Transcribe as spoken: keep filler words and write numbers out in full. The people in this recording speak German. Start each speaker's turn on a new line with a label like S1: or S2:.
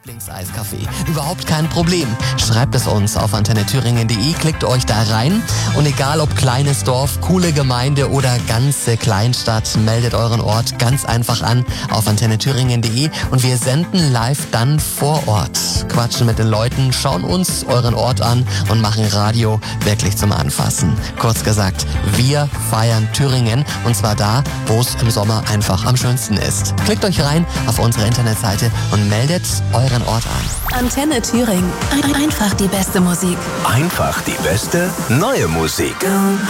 S1: Lieblingseiscafé. Überhaupt kein Problem. Schreibt es uns auf antenne thüringen punkt de, klickt euch da rein und egal ob kleines Dorf, coole Gemeinde oder ganze Kleinstadt, meldet euren Ort ganz einfach an auf antenne thüringen punkt de und wir senden live dann vor Ort. Quatschen mit den Leuten, schauen uns euren Ort an und machen Radio wirklich zum Anfassen. Kurz gesagt, wir feiern Thüringen und zwar da, wo es im Sommer einfach am schönsten ist. Klickt euch rein auf unsere Internetseite und meldet euren Ort an.
S2: Antenne Thüringen. Ein- Einfach die beste Musik.
S3: Einfach die beste neue Musik.